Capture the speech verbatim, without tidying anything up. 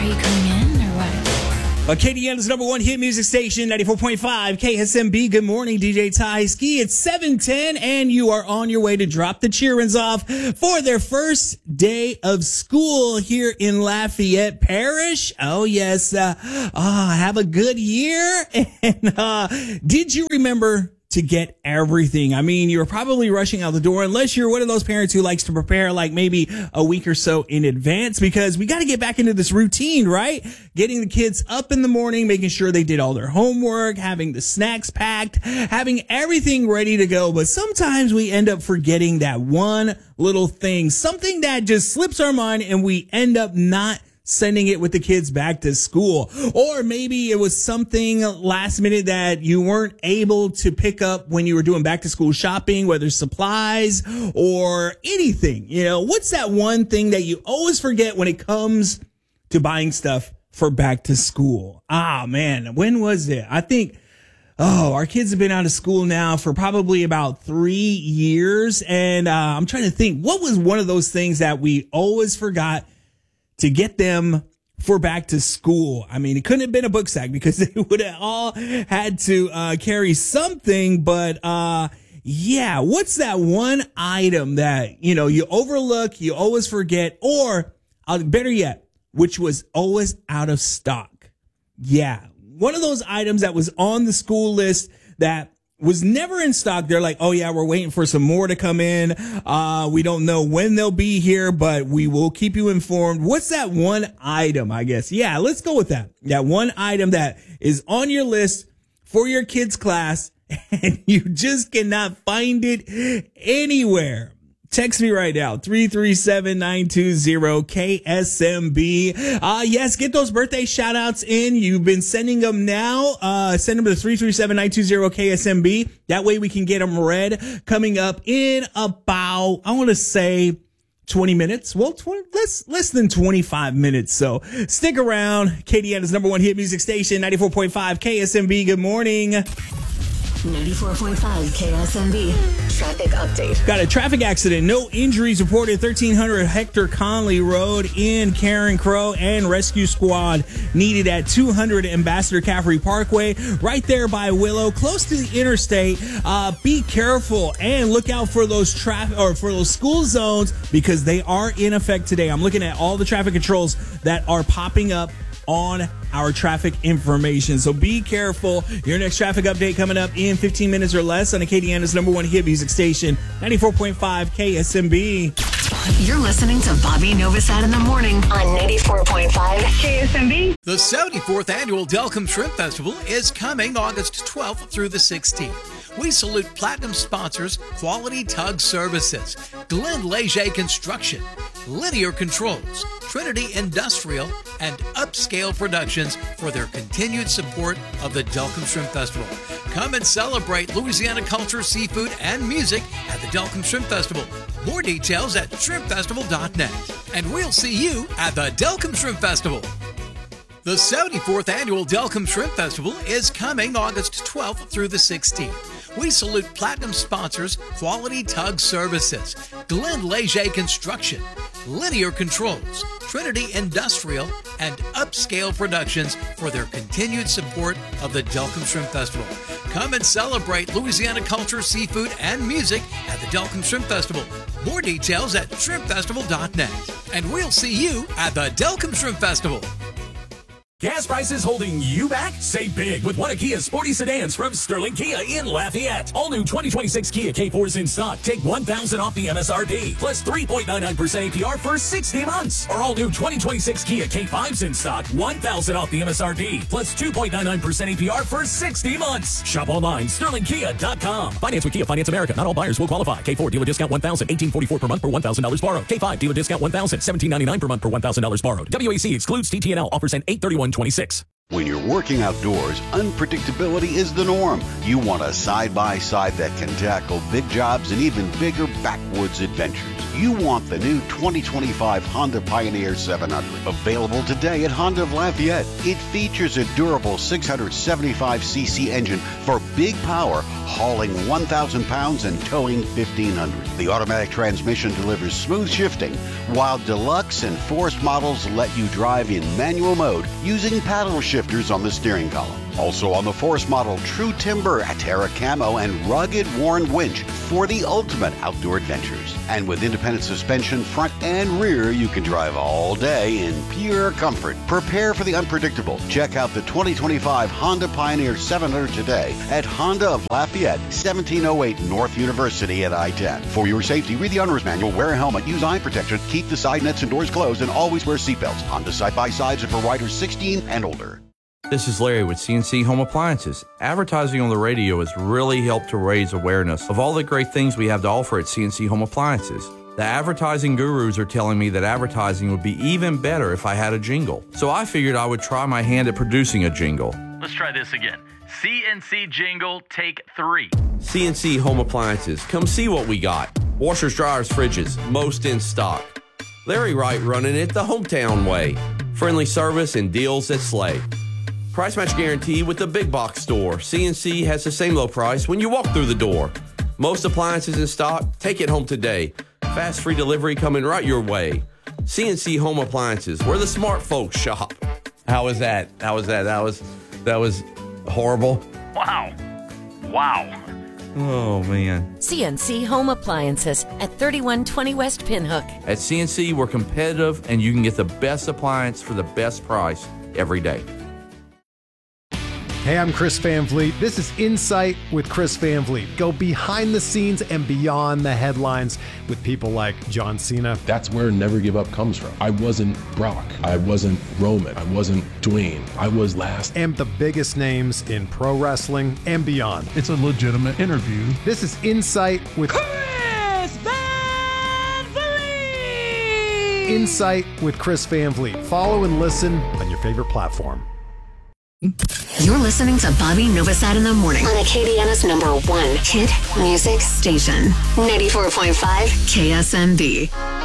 Are you coming in or what? Acadiana's number one hit music station, ninety-four point five K S M B. Good morning, D J Ty Ski. It's seven ten, and you are on your way to drop the cheer-ins off for their first day of school here in Lafayette Parish. Oh, yes. Uh, uh, have a good year. And uh, did you remember to get everything? I mean, you're probably rushing out the door unless you're one of those parents who likes to prepare like maybe a week or so in advance, because we got to get back into this routine, right? Getting the kids up in the morning, making sure they did all their homework, having the snacks packed, having everything ready to go. But sometimes we end up forgetting that one little thing, something that just slips our mind, and we end up not sending it with the kids back to school. Or maybe it was something last minute that you weren't able to pick up when you were doing back to school shopping, whether supplies or anything. You know, what's that one thing that you always forget when it comes to buying stuff for back to school? Ah, man, when was it? I think, oh, our kids have been out of school now for probably about three years. And uh, I'm trying to think, what was one of those things that we always forgot to get them for back to school? I mean, it couldn't have been a book sack because they would have all had to uh, carry something. But uh, yeah, what's that one item that, you know, you overlook, you always forget, or uh, better yet, which was always out of stock? Yeah, one of those items that was on the school list that was never in stock. They're like, oh yeah, we're waiting for some more to come in. Uh, we don't know when they'll be here, but we will keep you informed. What's that one item, I guess? Yeah, let's go with that. That one item that is on your list for your kids' class and you just cannot find it anywhere. Text me right now, three three seven, nine two zero K S M B. Uh, yes, get those birthday shout outs in. You've been sending them now. Uh, send them to three three seven, nine two zero K S M B. That way we can get them read coming up in about, I want to say, twenty minutes. Well, twenty, less, less than twenty-five minutes. So stick around. Acadiana's number one hit music station, ninety-four point five K S M B. Good morning. ninety-four point five K S M B traffic update. Got a traffic accident. No injuries reported. thirteen hundred Hector Conley Road in Karen Crow, and rescue squad needed at two hundred Ambassador Caffrey Parkway, right there by Willow, close to the interstate. Uh, be careful and look out for those traffic or for those school zones because they are in effect today. I'm looking at all the traffic controls that are popping up on our traffic information. So be careful. Your next traffic update coming up in fifteen minutes or less on Acadiana's number one hit music station, ninety-four point five K S M B. You're listening to Bobby Novosad in the morning on ninety-four point five K S M B. The seventy-fourth Annual Delcombe Shrimp Festival is coming August twelfth through the sixteenth. We salute platinum sponsors Quality Tug Services, Glenn Leger Construction, Linear Controls, Trinity Industrial, and Upscale Productions for their continued support of the Delcombe Shrimp Festival. Come and celebrate Louisiana culture, seafood, and music at the Delcombe Shrimp Festival. More details at shrimp festival dot net. And we'll see you at the Delcombe Shrimp Festival. The seventy-fourth Annual Delcombe Shrimp Festival is coming August twelfth through the sixteenth. We salute platinum sponsors Quality Tug Services, Glenn Leger Construction, Linear Controls, Trinity Industrial, and Upscale Productions for their continued support of the Delcombe Shrimp Festival. Come and celebrate Louisiana culture, seafood, and music at the Delcombe Shrimp Festival. More details at shrimp festival dot net. And we'll see you at the Delcombe Shrimp Festival. Gas prices holding you back? Save big with one of Kia's sporty sedans from Sterling Kia in Lafayette. All new twenty twenty-six Kia K fours in stock. Take one thousand dollars off the M S R P, plus three point nine nine percent A P R for sixty months. Or all new twenty twenty-six Kia K fives in stock. one thousand dollars off the M S R P, plus two point nine nine percent A P R for sixty months. Shop online, sterling kia dot com. Finance with Kia Finance America. Not all buyers will qualify. K four dealer discount one thousand dollars, eighteen forty-four per month per one thousand dollars borrowed. K five dealer discount one thousand dollars, seventeen ninety-nine per month per one thousand dollars borrowed. W A C excludes T T N L. Offers end eight thirty-one twenty-six. When you're working outdoors, unpredictability is the norm. You want a side-by-side that can tackle big jobs and even bigger backwoods adventures. You want the new twenty twenty-five Honda Pioneer seven hundred, available today at Honda of Lafayette. It features a durable six hundred seventy-five c c engine for big power, hauling one thousand pounds and towing fifteen hundred. The automatic transmission delivers smooth shifting, while Deluxe and Force models let you drive in manual mode using paddle shifters on the steering column. Also on the Force model, True Timber, Terra Camo, and rugged worn winch for the ultimate outdoor adventures. And with independent suspension, front and rear, you can drive all day in pure comfort. Prepare for the unpredictable. Check out the twenty twenty-five Honda Pioneer seven hundred today at Honda of Lafayette, seventeen oh eight North University at I ten. For your safety, read the owner's manual, wear a helmet, use eye protection, keep the side nets and doors closed, and always wear seatbelts. Honda side-by-sides are for riders sixteen and older. This is Larry with C N C Home Appliances. Advertising on the radio has really helped to raise awareness of all the great things we have to offer at C N C Home Appliances. The advertising gurus are telling me that advertising would be even better if I had a jingle. So I figured I would try my hand at producing a jingle. Let's try this again. C N C jingle, take three. C N C Home Appliances. Come see what we got. Washers, dryers, fridges, most in stock. Larry Wright running it the hometown way. Friendly service and deals that slay. Price match guarantee with the big box store. C N C has the same low price when you walk through the door. Most appliances in stock. Take it home today. Fast free delivery coming right your way. C N C Home Appliances, where the smart folks shop. How was that? How was that? That was that was horrible. Wow. Wow. Oh, man. C N C Home Appliances at thirty-one twenty West Pinhook. At C N C, we're competitive, and you can get the best appliance for the best price every day. Hey, I'm Chris Van Vliet. This is Insight with Chris Van Vliet. Go behind the scenes and beyond the headlines with people like John Cena. That's where Never Give Up comes from. I wasn't Brock. I wasn't Roman. I wasn't Dwayne. I was last. And the biggest names in pro wrestling and beyond. It's a legitimate interview. This is Insight with Chris Van Vliet. Insight with Chris Van Vliet. Follow and listen on your favorite platform. You're listening to Bobby Novosad in the morning on Acadiana's number one hit music station, ninety-four point five K S M B.